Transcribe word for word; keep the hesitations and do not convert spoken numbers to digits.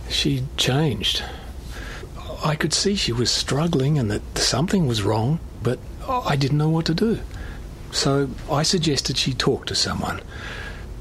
She changed. I could see she was struggling and that something was wrong, but I didn't know what to do. So I suggested she talk to someone.